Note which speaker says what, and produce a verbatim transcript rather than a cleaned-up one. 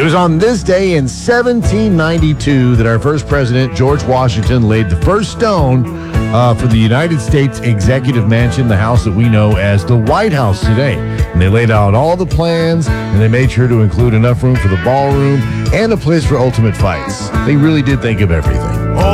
Speaker 1: It was on this day in seventeen ninety-two that our first president, George Washington, laid the first stone uh, for the United States Executive Mansion, the house that we know as the White House today. And they laid out all the plans, and they made sure to include enough room for the ballroom and a place for ultimate fights. They really did think of everything.